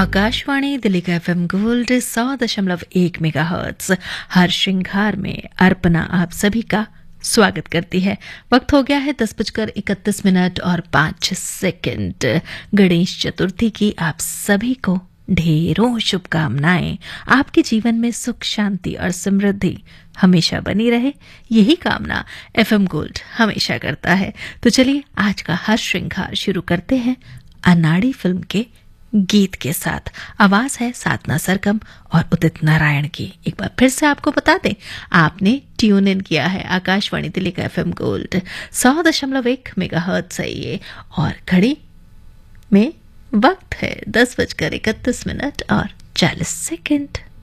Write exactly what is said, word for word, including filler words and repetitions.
आकाशवाणी दिल्ली का FM gold सौ दशमलव एक मेगा हर्ट्ज हर श्रृंगार में अर्पणा आप सभी का स्वागत करती है। वक्त हो गया है दस बजकर इकतीस मिनट और पांच सेकंड। गणेश चतुर्थी की आप सभी को ढेरों शुभकामनाएं। आपके जीवन में सुख, शांति और समृद्धि हमेशा बनी रहे, यही कामना एफएम गोल्ड हमेशा करता है। तो चलिए आज का हर श्रृंगार शुरू करते हैं अनाड़ी फिल्म के गीत के साथ। आवाज है साधना सरगम और उदित नारायण की। एक बार फिर से आपको बता दें, आपने ट्यून इन किया है आकाशवाणी दिल्ली का एफएम गोल्ड सौ दशमलव एक मेगा हर्ट्ज है ये, और घड़ी में वक्त है दस बजकर इकतीस मिनट और चालीस सेकंड।